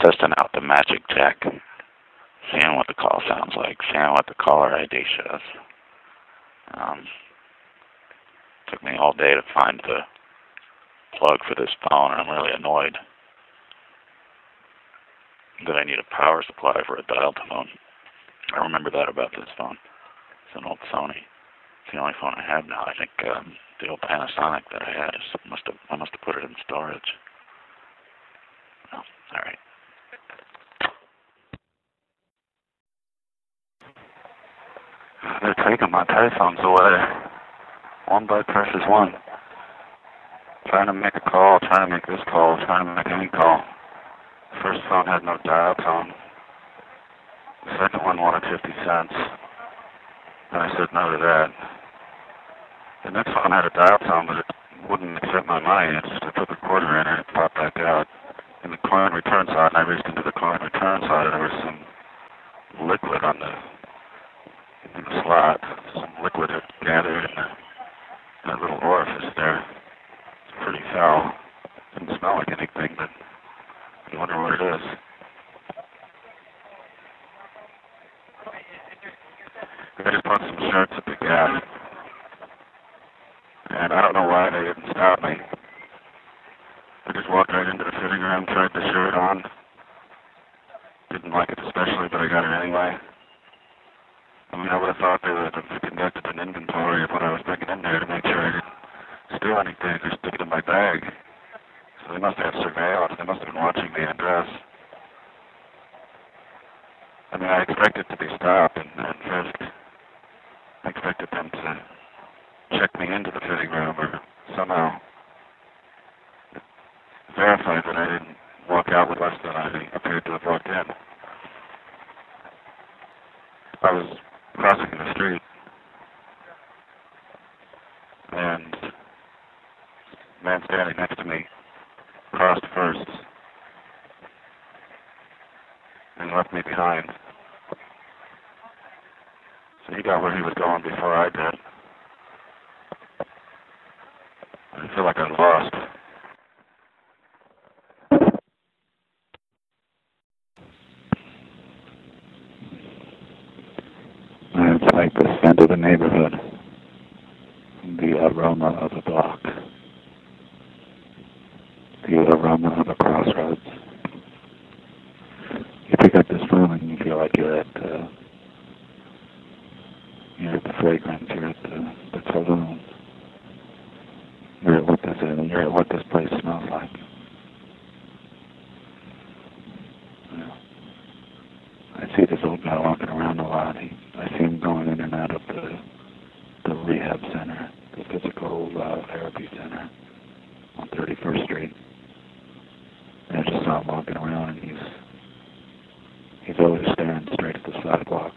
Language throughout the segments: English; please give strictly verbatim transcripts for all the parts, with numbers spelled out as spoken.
testing out the magic jack, seeing what the call sounds like, seeing what the caller I D shows. Um, took me all day to find the plug for this phone, and I'm really annoyed that I need a power supply for a dial tone. I remember that about this phone. It's an old Sony. It's the only phone I have now. I think um, the old Panasonic that I had is, must have I must have put it in storage. Oh, all right. They're taking my telephones away, one by precious one. Trying to make a call, trying to make this call, trying to make any call. The first phone had no dial tone. The second one wanted fifty cents. And I said no to that. The next one had a dial tone, but it wouldn't accept my money. It just I took a quarter in and it popped back out. In the coin return side, and I reached into the coin return side, and there was some liquid on the in the slot. Some liquid had gathered in the, that little orifice there. It's pretty foul. Didn't smell like anything, but you wonder what it is. I just bought some shirts at the Gap, and I don't know why they didn't stop me. I just walked right into the fitting room, tried the shirt on. Didn't like it especially, but I got it anyway. I mean, I would have thought they would have conducted an inventory of what I was bringing in there to make sure I didn't steal anything or stick it in my bag. So they must have surveillance. They must have been watching me undress. I mean, I expected to be stopped and, and frisked. I expected them to check me into the fitting room or somehow verify that I didn't walk out with less than I appeared to have walked in. I was crossing the street, and the man standing next to me crossed first and left me behind. So he got where he was going before I did. I feel like I'm lost. It's like the scent of the neighborhood, the aroma of a block, the aroma of a crossroads. You pick up this phone and you feel like you're at uh, you're at the fragrance, you're at the, the saloon, you're at what this is, you're at what this place smells like. Yeah. I see this old guy walking around a lot. He, I see him going in and out of the the rehab center, the physical uh, therapy center on thirty-first Street. And I just saw him walking around, and he's he's always staring straight at the sidewalk.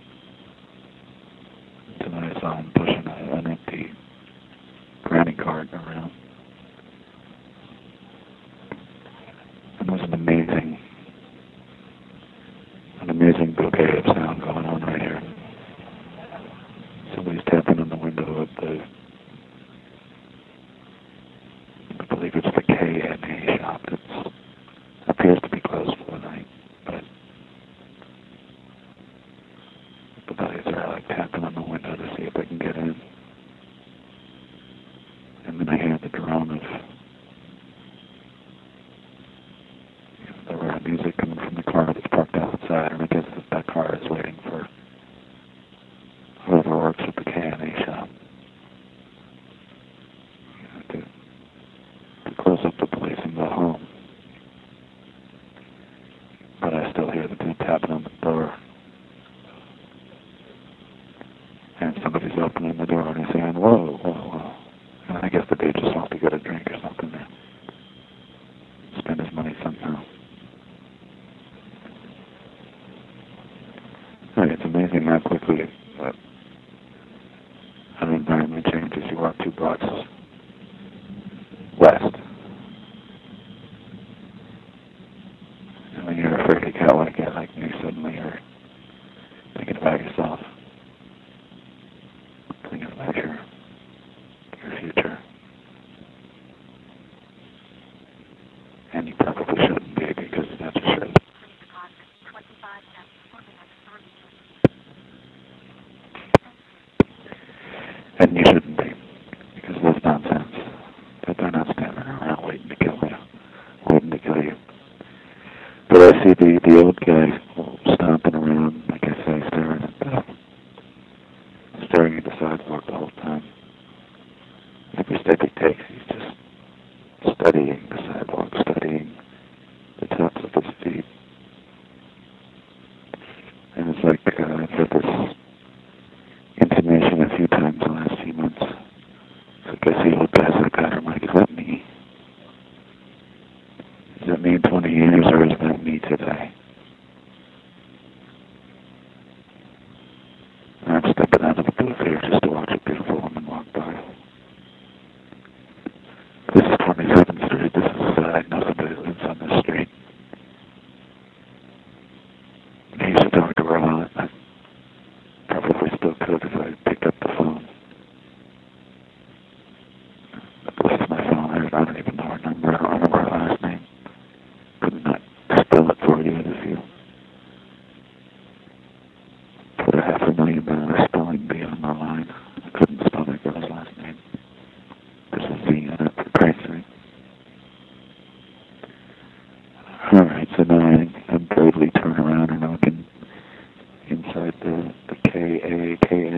Tonight I saw him pushing a, an empty granny cart around. And there's an amazing, an amazing bouquet of sound going on right here. Somebody's tapping on the window of the, I believe it's the K and A shop that appears to be closed for the night, but the guys are like tapping on the window to see if they can get in. And then I hear the drone of the rare music coming from the car that's parked outside, and I guess that that car is waiting for whoever works at the K and A shop. You know, to, to close up the place and go home. But I still hear the dude tapping on the door. And somebody's opening the door and he's saying, whoa, whoa, whoa. And I guess the dude just wants to get a drink or something there. Spend his money somehow. Hey, it's amazing how quickly uh, an environment changes. You walk two blocks west. And when you're afraid to get like that, like me, suddenly you're thinking about yourself. Thinking about your, your future. And you probably shouldn't be, because that's a shit. see the, the old guy stomping around, like I say, staring at the, staring at the sidewalk the whole time. Every step he takes, he's just studying the sidewalk, studying the tops of his feet. And it's like uh, I've had this intimation a few times in the last few months. It's like I see old guys like that, I'm like, is that me? Is that me in twenty years, or is that me today? And I'm stepping out of the booth here just to watch a beautiful woman walk by. This is twenty-seventh Street. This is, uh, I know somebody that lives on this street. I used to talk to her a lot. I probably still could if I picked up the phone. But this is my phone. I don't even know her number. I don't remember her last name. Could not spell it for you if you put a half a million dollar spelling bee on my line. I couldn't spell that girl's last name. There's a Z in it, for Christ's sake. Alright, so now I, I bravely turn around and I look in, inside the, the K A K N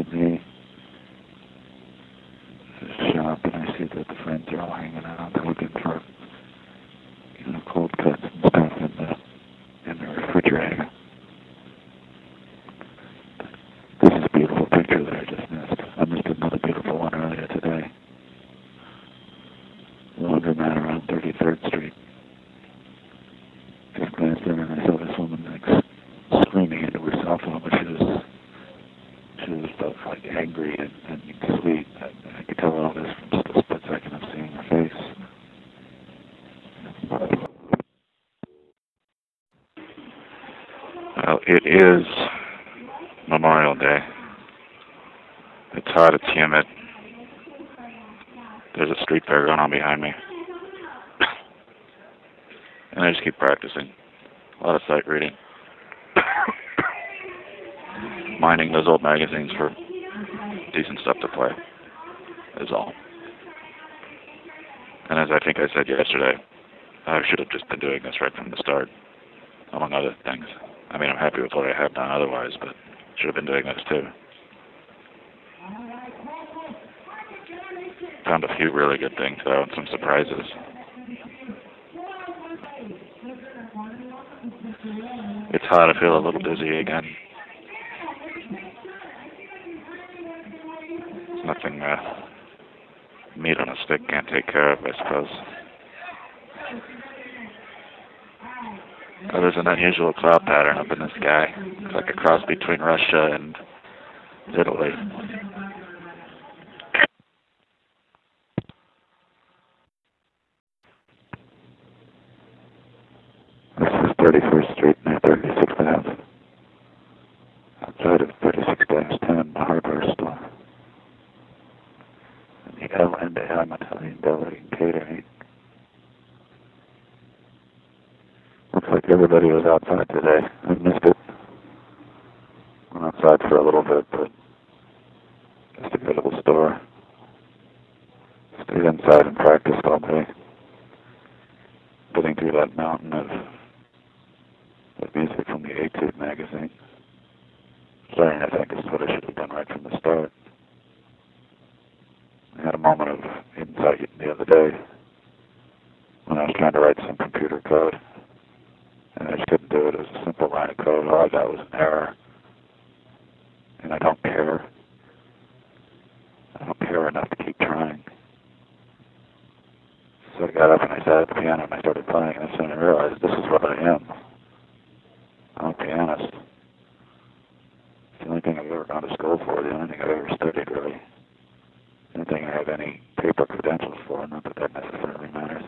A shop, and I see that the friends are all hanging out. They're looking for, you know, cold cuts and stuff in the, in the refrigerator. This is a beautiful picture that I just missed. I missed another beautiful one earlier today. Laundromat around thirty-third Street. Just glanced in and I saw this woman like screaming into her cell phone, but she was she was both like angry and, and sweet. I, I could tell all this from just a split second of seeing her face. Well, it is Memorial Day. It's hot, it's humid. There's a street fair going on behind me. And I just keep practicing. A lot of sight reading. Mining those old magazines for decent stuff to play is all. And as I think I said yesterday, I should have just been doing this right from the start, among other things. I mean, I'm happy with what I have done otherwise, but should have been doing this too. Found a few really good things, though, and some surprises. It's hot. I feel a little dizzy again. It's nothing uh, meat on a stick can't take care of, I suppose. Oh, there's an unusual cloud pattern up in the sky. It's like a cross between Russia and Italy. This is thirty-first Street near thirty-sixth Avenue. Outside of thirty-six dash ten, the hardware store. And the L and M Italian Deli and Catering. Looks like everybody was outside today. I missed it. Went outside for a little bit, but just to go to the store. Stayed inside and practiced all day. Getting through that mountain of, of music from the Etude magazine. Starting, I think, is what I should have done right from the start. I had a moment of insight the other day when I was trying to write some computer code. And I just couldn't do it. It was a simple line of code. All I got was an error. And I don't care. I don't care enough to keep trying. So I got up and I sat at the piano and I started playing, and soon I realized this is what I am. I'm a pianist. It's the only thing I've ever gone to school for, the only thing I've ever studied, really. The only thing I have any paper credentials for, not that that necessarily matters.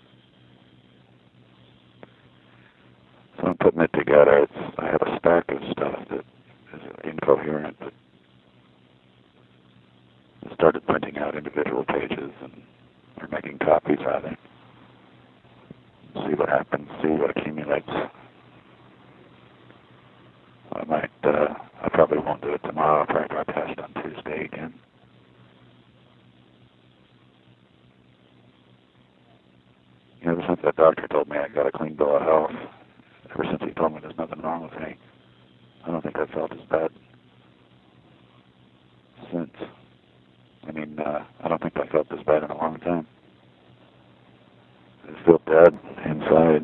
So I'm putting it together. It's, I have a stack of stuff that is incoherent, but I started printing out individual pages and or making copies rather. See what happens, see what accumulates. I might, uh, I probably won't do it tomorrow. I'll probably try test on Tuesday again. You know, since that doctor told me I got a clean bill of health, ever since he told me there's nothing wrong with me, I don't think I felt as bad since. I mean, uh, I don't think I felt this bad in a long time. I just feel dead inside.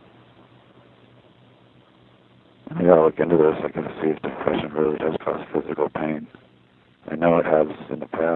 I gotta look into this. I gotta see if depression really does cause physical pain. I know it has in the past.